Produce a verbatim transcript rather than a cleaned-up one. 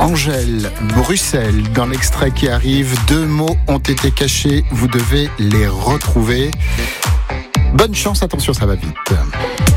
Angèle, Bruxelles, dans l'extrait qui arrive, deux mots ont été cachés, vous devez les retrouver. Bonne chance, attention, ça va vite.